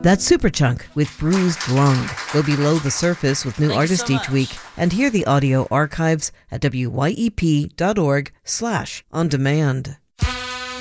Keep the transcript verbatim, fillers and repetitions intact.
That's Superchunk with Bruised Lung. Go below the surface with new Thank you artists so each much. week and hear the audio archives at W Y E P dot org slash on demand.